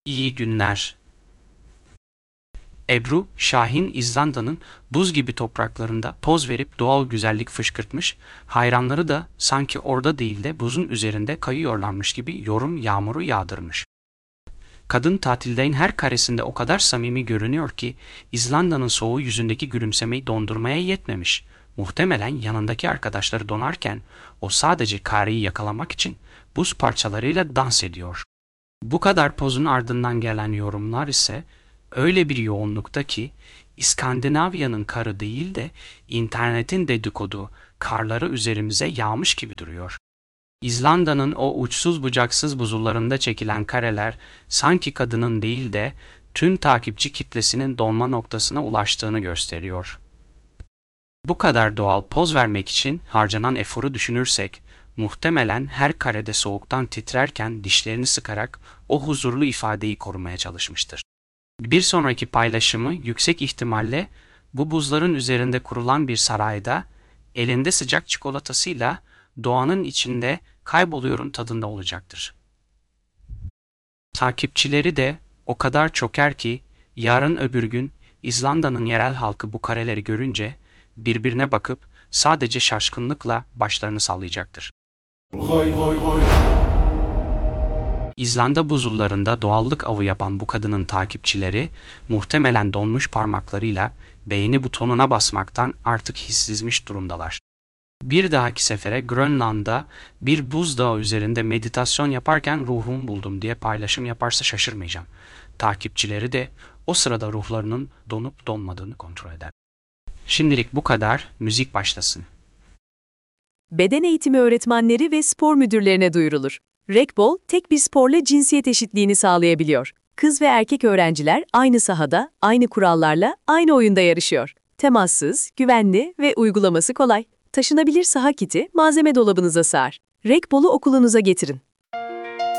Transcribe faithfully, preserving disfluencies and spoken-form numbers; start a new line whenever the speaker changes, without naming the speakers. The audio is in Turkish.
İyi günler. Ebru, Şahin İzlanda'nın buz gibi topraklarında poz verip doğal güzellik fışkırtmış, hayranları da sanki orada değil de buzun üzerinde kayıyorlarmış gibi yorum yağmuru yağdırmış. Kadın tatildeyin her karesinde o kadar samimi görünüyor ki İzlanda'nın soğuğu yüzündeki gülümsemeyi dondurmaya yetmemiş. Muhtemelen yanındaki arkadaşları donarken o sadece kareyi yakalamak için buz parçalarıyla dans ediyor. Bu kadar pozun ardından gelen yorumlar ise öyle bir yoğunlukta ki İskandinavya'nın karı değil de internetin dedikodu karları üzerimize yağmış gibi duruyor. İzlanda'nın o uçsuz bucaksız buzullarında çekilen kareler sanki kadının değil de tüm takipçi kitlesinin donma noktasına ulaştığını gösteriyor. Bu kadar doğal poz vermek için harcanan eforu düşünürsek, muhtemelen her karede soğuktan titrerken dişlerini sıkarak o huzurlu ifadeyi korumaya çalışmıştır. Bir sonraki paylaşımı yüksek ihtimalle bu buzların üzerinde kurulan bir sarayda, elinde sıcak çikolatasıyla doğanın içinde kayboluyorum tadında olacaktır. Takipçileri de o kadar çoker ki yarın öbür gün İzlanda'nın yerel halkı bu kareleri görünce birbirine bakıp sadece şaşkınlıkla başlarını sallayacaktır.
Hoy hoy hoy.
İzlanda buzullarında doğallık avı yapan bu kadının takipçileri muhtemelen donmuş parmaklarıyla beğeni butonuna basmaktan artık hissizmiş durumdalar. Bir dahaki sefere Grönland'da bir buzdağı üzerinde meditasyon yaparken ruhumu buldum diye paylaşım yaparsa şaşırmayacağım. Takipçileri de o sırada ruhlarının donup donmadığını kontrol eder. Şimdilik bu kadar, müzik başlasın.
Beden eğitimi öğretmenleri ve spor müdürlerine duyurulur. Rekbol, tek bir sporla cinsiyet eşitliğini sağlayabiliyor. Kız ve erkek öğrenciler aynı sahada, aynı kurallarla, aynı oyunda yarışıyor. Temassız, güvenli ve uygulaması kolay. Taşınabilir saha kiti malzeme dolabınıza sığar. Rekbol'u okulunuza getirin.